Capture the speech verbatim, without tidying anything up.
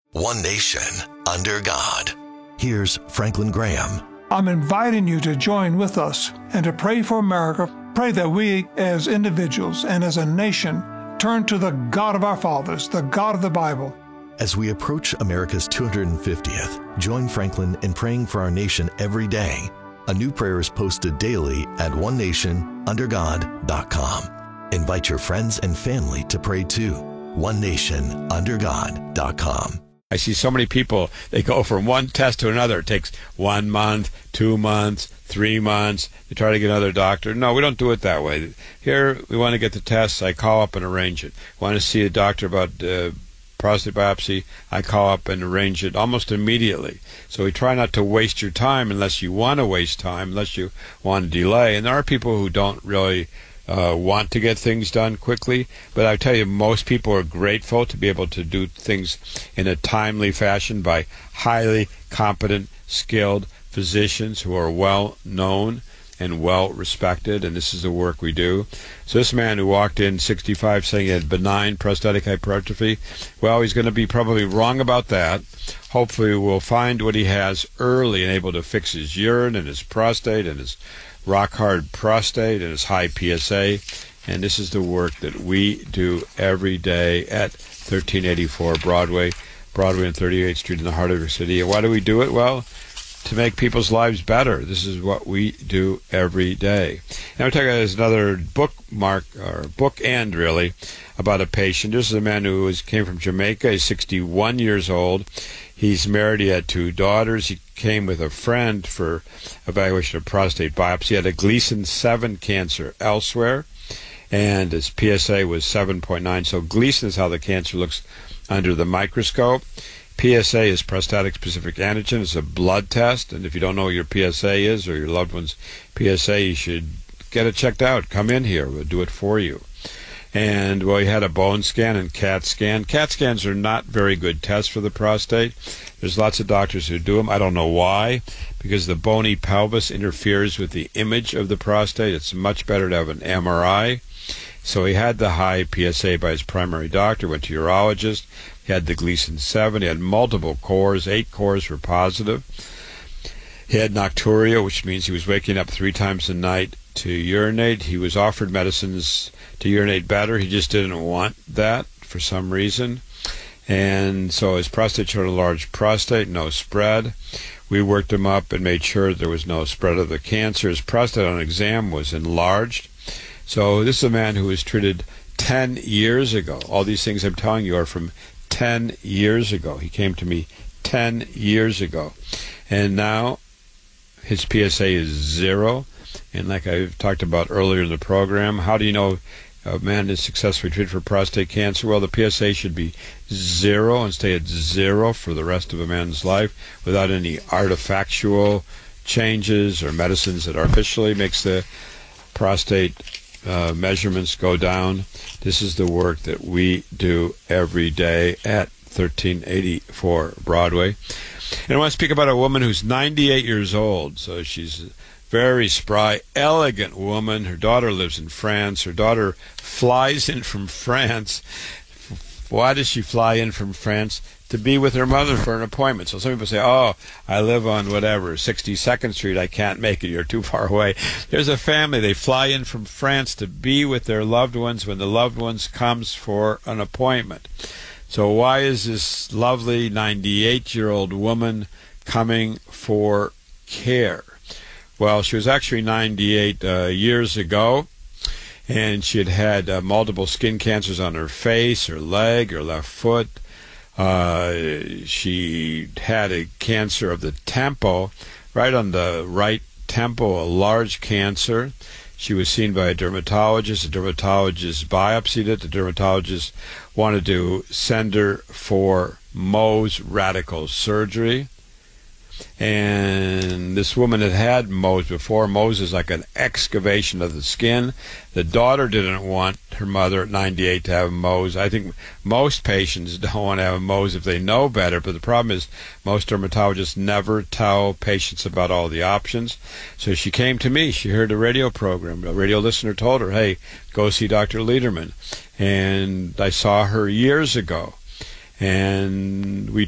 One nation, under God. Here's Franklin Graham. I'm inviting you to join with us and to pray for America. Pray that we as individuals and as a nation turn to the God of our fathers, the God of the Bible. As we approach America's two hundred fiftieth, join Franklin in praying for our nation every day. A new prayer is posted daily at one nation under god dot com. Invite your friends and family to pray too. one nation under god dot com. I see so many people, they go from one test to another. It takes one month, two months, three months. They try to get another doctor. No, we don't do it that way. Here, we want to get the tests. I call up and arrange it. Want to see a doctor about uh, prostate biopsy? I call up and arrange it almost immediately. So we try not to waste your time unless you want to waste time, unless you want to delay. And there are people who don't really Uh, want to get things done quickly, but I tell you, most people are grateful to be able to do things in a timely fashion by highly competent, skilled physicians who are well known and well respected, and this is the work we do. So this man who walked in sixty-five saying he had benign prostatic hypertrophy, well, he's going to be probably wrong about that. Hopefully we'll find what he has early and able to fix his urine and his prostate and his rock-hard prostate and his high P S A. And this is the work that we do every day at thirteen eighty-four Broadway, Broadway and thirty-eighth Street in the heart of the city. And why do we do it? Well, to make people's lives better. This is what we do every day. Now we're talking about there's another bookmark, or bookend really, about a patient. This is a man who was, came from Jamaica. He's sixty-one years old. He's married. He had two daughters. He came with a friend for evaluation of prostate biopsy. He had a Gleason seven cancer elsewhere, and his P S A was seven point nine. So Gleason is how the cancer looks under the microscope. P S A is prostatic-specific antigen. It's a blood test, and if you don't know what your P S A is or your loved one's P S A, you should get it checked out. Come in here. We'll do it for you. And, well, he had a bone scan and CAT scan. CAT scans are not very good tests for the prostate. There's lots of doctors who do them. I don't know why, because the bony pelvis interferes with the image of the prostate. It's much better to have an M R I. So he had the high P S A by his primary doctor, went to urologist. He had the Gleason seven. He had multiple cores. Eight cores were positive. He had nocturia, which means he was waking up three times a night to urinate. He was offered medicines to urinate better. He just didn't want that for some reason. And so his prostate showed a large prostate, no spread. We worked him up and made sure there was no spread of the cancer. His prostate on exam was enlarged. So this is a man who was treated ten years ago. All these things I'm telling you are from ten years ago. He came to me ten years ago. And now his P S A is zero. And like I've talked about earlier in the program, how do you know a man is successfully treated for prostate cancer? Well, the P S A should be zero and stay at zero for the rest of a man's life without any artifactual changes or medicines that artificially makes the prostate uh, measurements go down. This is the work that we do every day at thirteen eighty-four Broadway. And I want to speak about a woman who's ninety-eight years old. So she's a very spry, elegant woman. Her daughter lives in France. Her daughter flies in from France. Why does she fly in from France? To be with her mother for an appointment. So some people say, oh, I live on whatever, sixty-second Street. I can't make it. You're too far away. There's a family. They fly in from France to be with their loved ones when the loved ones comes for an appointment. So why is this lovely ninety-eight-year-old woman coming for care? Well, she was actually ninety-eight uh, years ago, and she had had uh, multiple skin cancers on her face, her leg, her left foot. Uh, she had a cancer of the temple, right on the right temple, a large cancer. She was seen by a dermatologist. The dermatologist biopsied it. The dermatologist wanted to send her for Mohs radical surgery. And this woman had had Mohs before. Mohs is like an excavation of the skin. The daughter didn't want her mother at ninety-eight to have Mohs. I think most patients don't want to have Mohs if they know better, but the problem is most dermatologists never tell patients about all the options. So she came to me. She heard a radio program. A radio listener told her, hey, go see Doctor Lederman. And I saw her years ago. And we